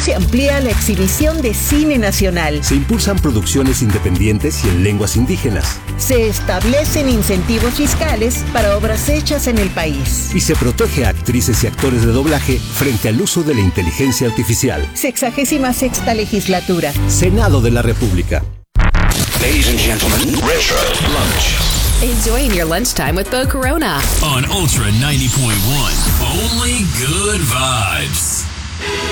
Se amplía la exhibición de cine nacional. Se impulsan producciones independientes y en lenguas indígenas. Se establecen incentivos fiscales para obras hechas en el país. Y se protege a actrices y actores de doblaje frente al uso de la inteligencia artificial. 66ª legislatura. Senado de la República. Ladies and gentlemen, Retro Lunch. Enjoying your lunchtime with Bo Corona on Ultra 90.1. Only good vibes.